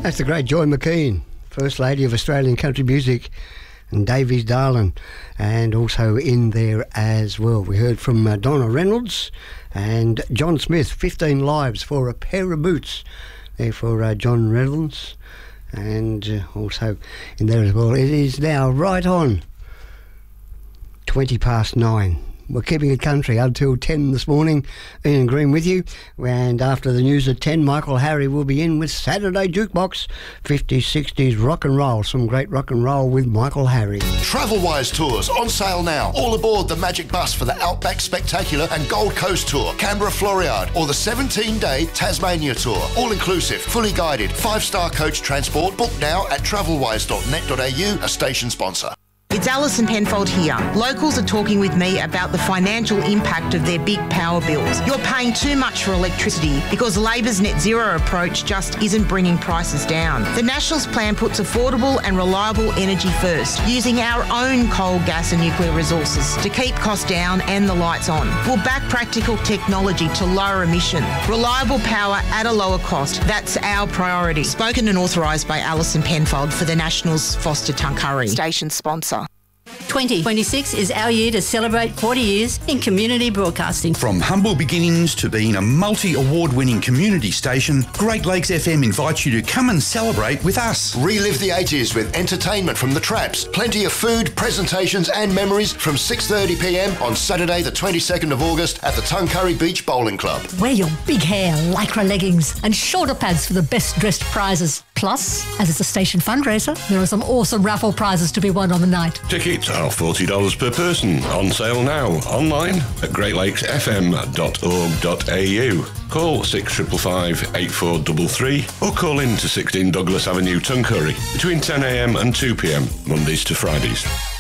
That's the great Joy McKean, First Lady of Australian Country Music, and Davies Darlin, and also in there as well. We heard from Donna Reynolds and John Smith, 15 Lives for a Pair of Boots, there for John Reynolds, and also in there as well. It is now right on 9:20. We're keeping it country until 10 this morning. Ian Green with you. And after the news at 10, Michael Harry will be in with Saturday Jukebox, 50s, 60s rock and roll. Some great rock and roll with Michael Harry. Travelwise tours on sale now. All aboard the Magic Bus for the Outback Spectacular and Gold Coast Tour, Canberra Floriade, or the 17-day Tasmania Tour. All inclusive, fully guided, 5-star coach transport. Book now at travelwise.net.au, a station sponsor. It's Alison Penfold here. Locals are talking with me about the financial impact of their big power bills. You're paying too much for electricity because Labor's net zero approach just isn't bringing prices down. The Nationals plan puts affordable and reliable energy first, using our own coal, gas and nuclear resources to keep costs down and the lights on. We'll back practical technology to lower emission. Reliable power at a lower cost. That's our priority. Spoken and authorised by Alison Penfold for the Nationals, Foster Tuncurry. Station sponsor. 2026 is our year to celebrate 40 years in community broadcasting. From humble beginnings to being a multi-award-winning community station, Great Lakes FM invites you to come and celebrate with us. Relive the 80s with entertainment from the Traps, plenty of food, presentations and memories from 6:30pm on Saturday the 22nd of August at the Tuncurry Beach Bowling Club. Wear your big hair, lycra leggings and shoulder pads for the best dressed prizes. Plus, as it's a station fundraiser, there are some awesome raffle prizes to be won on the night. Tickets are $40 per person. On sale now. Online at greatlakesfm.org.au. Call 6555 8433 or call in to 16 Douglas Avenue, Tuncurry between 10am and 2pm, Mondays to Fridays.